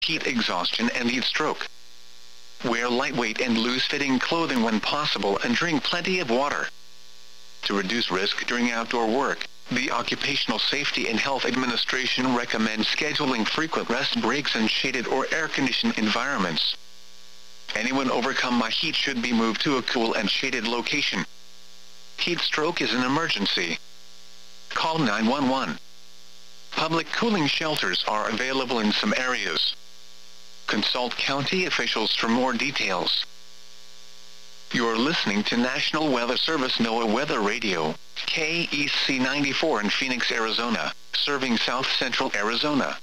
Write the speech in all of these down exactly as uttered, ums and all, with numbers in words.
heat exhaustion and heat stroke. Wear lightweight and loose-fitting clothing when possible and drink plenty of water. To reduce risk during outdoor work, the Occupational Safety and Health Administration recommends scheduling frequent rest breaks in shaded or air-conditioned environments. Anyone overcome by heat should be moved to a cool and shaded location. Heat stroke is an emergency. Call nine one one. Public cooling shelters are available in some areas. Consult county officials for more details. You're listening to National Weather Service NOAA Weather Radio, K E C ninety-four in Phoenix, Arizona, serving south-central Arizona.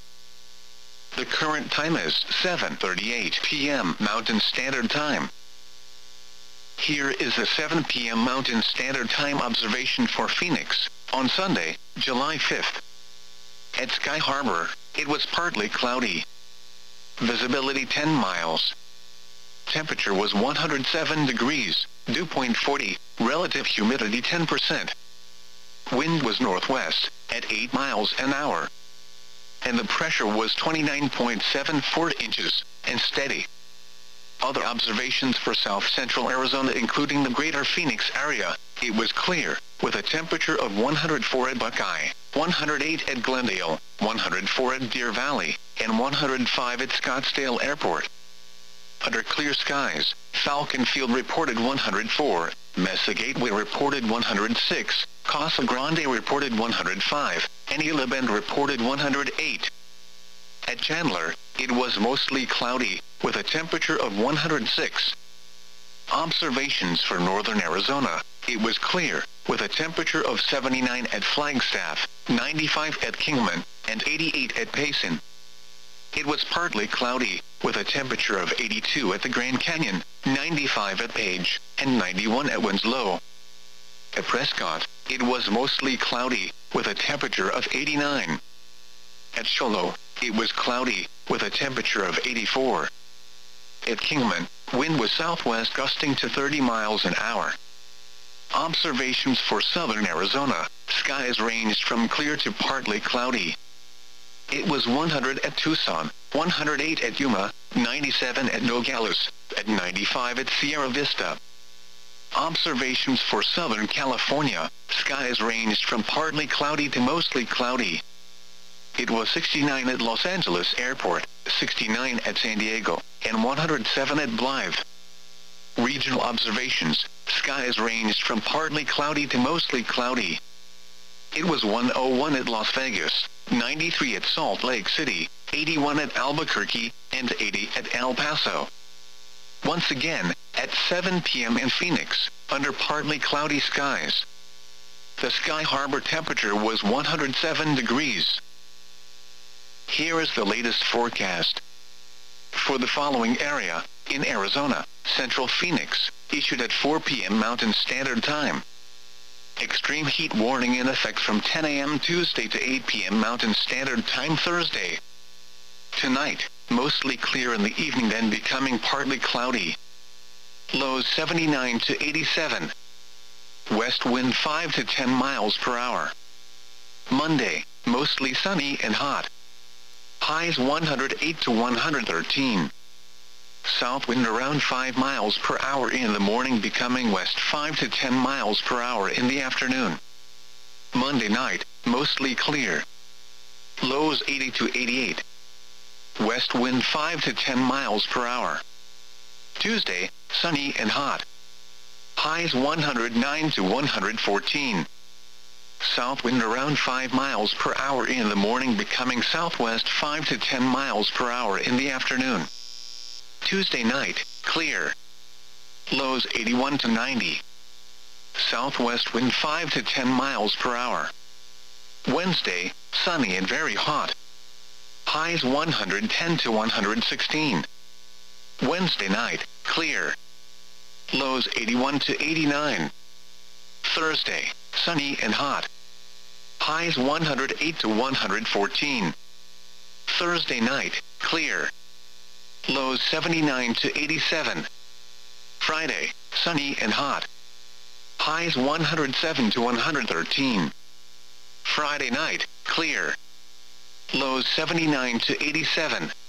The current time is seven thirty-eight p m Mountain Standard Time. Here is the seven p m Mountain Standard Time observation for Phoenix, on Sunday, July fifth. At Sky Harbor, it was partly cloudy. Visibility ten miles. Temperature was one hundred seven degrees, dew point forty, relative humidity ten percent. Wind was northwest, at eight miles an hour. And the pressure was twenty-nine point seven four inches, and steady. Other observations for south-central Arizona including the greater Phoenix area, it was clear, with a temperature of one hundred four at Buckeye, one hundred eight at Glendale, one hundred four at Deer Valley, and one hundred five at Scottsdale Airport. Under clear skies, Falcon Field reported one hundred four, Mesa Gateway reported one hundred six, Casa Grande reported one hundred five, and Gila Bend reported one hundred eight. At Chandler, it was mostly cloudy, with a temperature of one hundred six. Observations for northern Arizona, it was clear, with a temperature of seventy-nine at Flagstaff, ninety-five at Kingman, and eighty-eight at Payson. It was partly cloudy, with a temperature of eighty-two at the Grand Canyon, ninety-five at Page, and ninety-one at Winslow. At Prescott, it was mostly cloudy, with a temperature of eighty-nine. At Shoalo, it was cloudy, with a temperature of eighty-four. At Kingman, wind was southwest gusting to thirty miles an hour. Observations for southern Arizona, skies ranged from clear to partly cloudy. It was one hundred at Tucson, one hundred eight at Yuma, ninety-seven at Nogales, at ninety-five at Sierra Vista. Observations for Southern California, skies ranged from partly cloudy to mostly cloudy. It was sixty-nine at Los Angeles Airport, sixty-nine at San Diego, and one hundred seven at Blythe. Regional observations, skies ranged from partly cloudy to mostly cloudy. It was one oh one at Las Vegas, ninety-three at Salt Lake City, eighty-one at Albuquerque, and eighty at El Paso. Once again, at seven p m in Phoenix, under partly cloudy skies. The Sky Harbor temperature was one hundred seven degrees. Here is the latest forecast. For the following area, in Arizona, Central Phoenix, issued at four p m Mountain Standard Time. Extreme heat warning in effect from ten a m Tuesday to eight p m Mountain Standard Time Thursday. Tonight, mostly clear in the evening then becoming partly cloudy. Lows seventy-nine to eighty-seven. West wind five to ten miles per hour. Monday, mostly sunny and hot. Highs one hundred eight to one hundred thirteen. South wind around five miles per hour in the morning becoming west five to ten miles per hour in the afternoon. Monday night, mostly clear. Lows eighty to eighty-eight. West wind five to ten miles per hour. Tuesday, sunny and hot. Highs one hundred nine to one hundred fourteen. South wind around five miles per hour in the morning becoming southwest five to ten miles per hour in the afternoon. Tuesday night, clear. Lows eighty-one to ninety. Southwest wind five to ten miles per hour. Wednesday, sunny and very hot. Highs one hundred ten to one hundred sixteen. Wednesday night, clear. Lows eighty-one to eighty-nine. Thursday, sunny and hot. Highs one hundred eight to one hundred fourteen. Thursday night, clear. Lows seventy-nine to eighty-seven. Friday, sunny and hot. Highs one hundred seven to one hundred thirteen. Friday night, clear. Lows seventy-nine to eighty-seven.